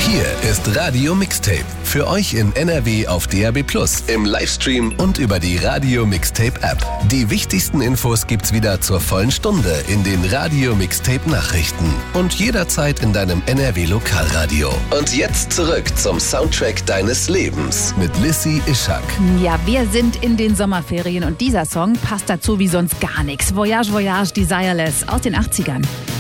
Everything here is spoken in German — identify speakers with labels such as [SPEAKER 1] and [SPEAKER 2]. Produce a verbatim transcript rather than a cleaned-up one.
[SPEAKER 1] Hier ist Radio Mixtape. Für euch in N R W auf D A B plus, im Livestream und über die Radio Mixtape App. Die wichtigsten Infos gibt's wieder zur vollen Stunde in den Radio Mixtape Nachrichten und jederzeit in deinem N R W Lokalradio. Und jetzt zurück zum Soundtrack deines Lebens mit Lissy Ischak.
[SPEAKER 2] Ja, wir sind in den Sommerferien und dieser Song passt dazu wie sonst gar nichts. Voyage, Voyage, Desireless aus den achtzigern.